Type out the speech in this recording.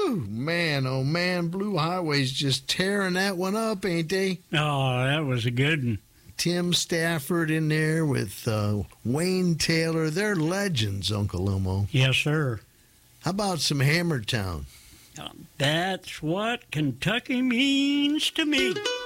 Whew, man, oh man, Blue Highway's just tearing that one up, ain't they? Oh, that was a good one. Tim Stafford in there with Wayne Taylor. They're legends, Uncle Elmo. Yes, sir. How about some Hammertown? That's what Kentucky means to me.